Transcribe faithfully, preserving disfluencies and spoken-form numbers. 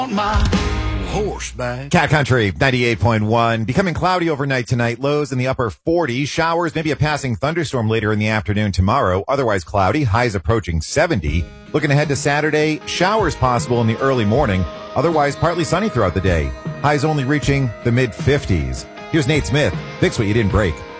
My horseback. Cat Country ninety-eight point one. Becoming cloudy overnight tonight. Lows in the upper forties. Showers, maybe a passing thunderstorm later in the afternoon tomorrow. Otherwise cloudy. Highs approaching seventy. Looking ahead to Saturday. Showers possible in the early morning. Otherwise partly sunny throughout the day. Highs only reaching the mid fifties. Here's Nate Smith. Fix what you didn't break.